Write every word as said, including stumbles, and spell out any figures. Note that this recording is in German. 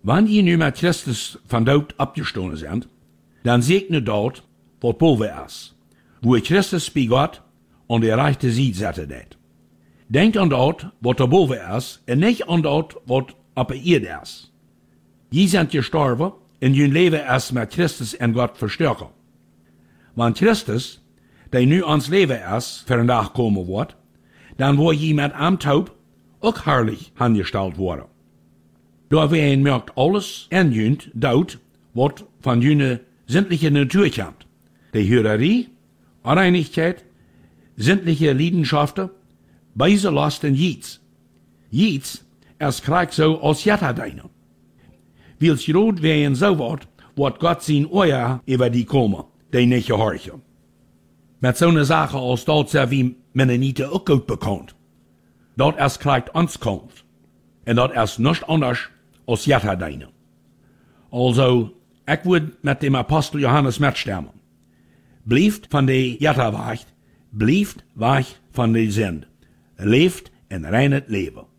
Wenn ihr nu mit Christus von dort abgestoßen sind, dann segne dort, wat boven is, wo ihr Christus bei Gott an der rechte Seite setzen det. Denkt an dort, wat da boven is, en nicht an dort, wat op der Erde is. Je sind gestorben, en je leven is met Christus en Gott verstärken. Wenn Christus, der nu ans Leben is, für ein Tag kommen wird, dann wo je mit am Taub auch herrlich angestellt worden. Da wir ein merkt alles enjünt dort, wat von jene sämtliche Natur kommt. Die Hürerie, Uneinigkeit, sämtliche Leidenschaften, beise Lasten jieds. Jieds, es kriegt so als Jetta deine. Wils rot wehen so wat, wat Gott sein Euer über die kommen, die nicht gehorchen. Mit so ne Sache als dort sehr wie Mennoniten auch gut bekannt. Dort erst kriegt Ankunft. Und dort erst nichts anders als Jetta deine. Also, ich würde mit dem Apostel Johannes mitstimmen. Blieft von der Jetta weicht, blieft weich von der Sünd. Leeft in reines Leben.